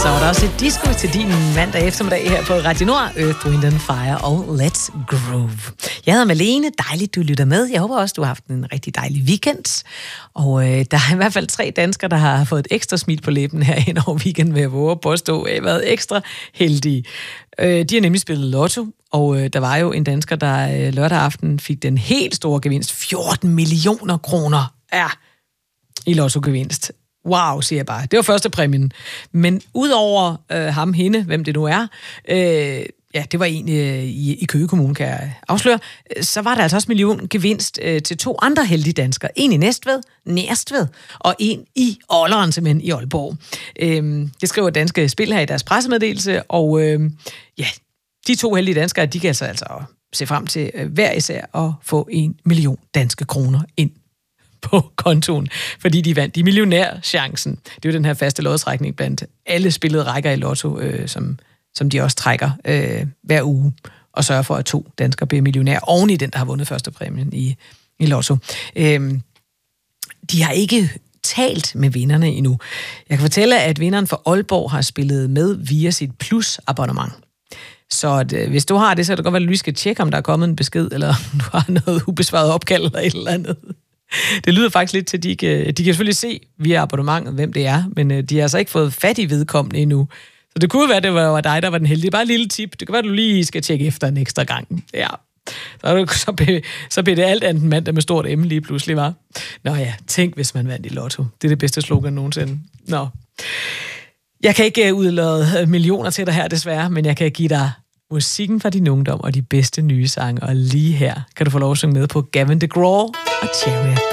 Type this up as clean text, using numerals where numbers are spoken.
Så var der også et disco til din mandag eftermiddag her på Radio Nord, Earth, Wind and Fire og Let's Groove. Jeg hedder Malene, dejligt du lytter med. Jeg håber også, du har haft en rigtig dejlig weekend. Og der er i hvert fald 3 danskere, der har fået et ekstra smil på læben her hen over weekenden, vil jeg våge at påstå, at været ekstra heldige. De har nemlig spillet lotto, og der var jo en dansker, der lørdag aften fik den helt store gevinst, 14 millioner kroner i lotto-gevinst. Wow, siger jeg bare. Det var første præmien. Men udover ham, hende, hvem det nu er, det var en i Køge Kommune, kan jeg afsløre, så var der altså også milliongevinst til 2 andre heldige danskere. En i Næstved, og en i Olderen, simpelthen i Aalborg. Det skriver Danske Spil her i deres pressemeddelelse, og de 2 heldige danskere, de kan altså se frem til hver især at få 1 million danske kroner ind på kontoen, fordi de vandt i millionærchancen. Det er jo den her faste lodtrækning blandt alle spillede rækker i lotto, som de også trækker hver uge, og sørger for, at 2 danskere bliver millionær oven i den, der har vundet første præmien i lotto. De har ikke talt med vinderne endnu. Jeg kan fortælle, at vinderen for Aalborg har spillet med via sit Plus-abonnement. Så hvis du har det, så kan det godt være, at du lige skal tjekke, om der er kommet en besked, eller om du har noget ubesvaret opkald eller et eller andet. Det lyder faktisk lidt til, at de kan selvfølgelig se via abonnementet, hvem det er, men de har altså ikke fået fat i vedkommende endnu. Så det kunne være, at det var dig, der var den heldige. Bare et lille tip. Det kan være, at du lige skal tjekke efter en ekstra gang. Ja. Så bliver det alt andet mandag med stort M lige pludselig, var. Nå ja, tænk, hvis man vandt i lotto. Det er det bedste slogan nogensinde. Nå. Jeg kan ikke udlade millioner til dig her, desværre, men jeg kan give dig musikken fra din ungdom og de bedste nye sange. Og lige her kan du få lov at synge med på Gavin DeGraw og Chariot.